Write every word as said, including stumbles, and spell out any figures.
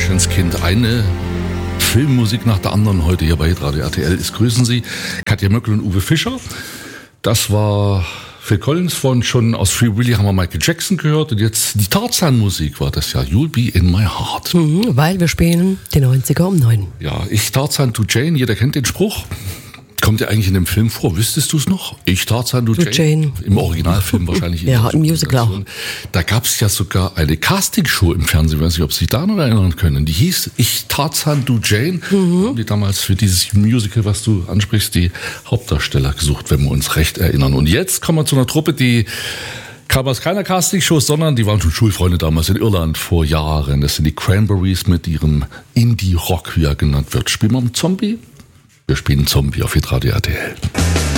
Menschenskind. Eine Filmmusik nach der anderen heute hier bei Radio R T L. Es grüßen Sie Katja Möckel und Uwe Fischer. Das war Phil Collins von schon aus Free Willy haben wir Michael Jackson gehört und jetzt die Tarzan-Musik war das ja. You'll be in my heart. Mhm, weil wir spielen die neunziger um neun. Ja, ich Tarzan, du Jane. Jeder kennt den Spruch. Kommt der eigentlich in dem Film vor? Wüsstest du es noch? Ich Tarzan, du, du Jane. Jane. Im Originalfilm wahrscheinlich. Ja, im Musical auch. Da gab es ja sogar eine Castingshow im Fernsehen, ich weiß nicht, ob Sie sich da noch erinnern können. Die hieß Ich Tarzan, du Jane. Mhm. Haben die damals für dieses Musical, was du ansprichst, die Hauptdarsteller gesucht, wenn wir uns recht erinnern. Und jetzt kommen wir zu einer Truppe, die kam aus keiner Castingshow, sondern die waren schon Schulfreunde damals in Irland vor Jahren. Das sind die Cranberries mit ihrem Indie-Rock, wie er genannt wird. Spielen wir einen Zombie? Wir spielen Zombie auf Hitradio R T L.